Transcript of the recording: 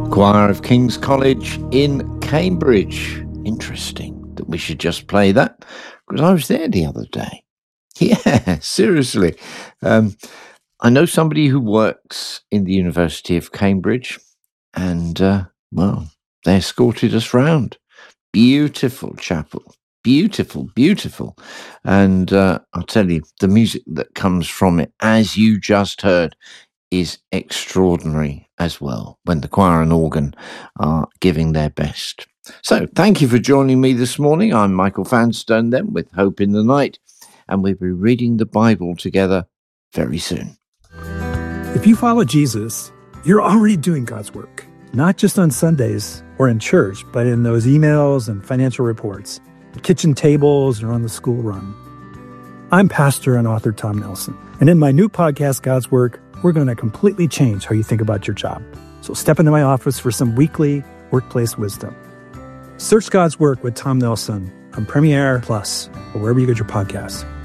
Choir of King's College in Cambridge. Interesting that we should just play that, because I was there the other day. Yeah, seriously. I know somebody who works in the University of Cambridge, and, well, they escorted us round. Beautiful chapel. Beautiful, beautiful. And I'll tell you, the music that comes from it, as you just heard, is extraordinary as well, when the choir and organ are giving their best. So thank you for joining me this morning. I'm Michael Fanstone then with Hope in the Night, and we'll be reading the Bible together very soon. If you follow Jesus, you're already doing God's work, not just on Sundays or in church, but in those emails and financial reports, the kitchen tables, or on the school run. I'm pastor and author Tom Nelson, and in my new podcast, God's Work, we're going to completely change how you think about your job. So step into my office for some weekly workplace wisdom. Search God's Work with Tom Nelson on Premiere Plus or wherever you get your podcasts.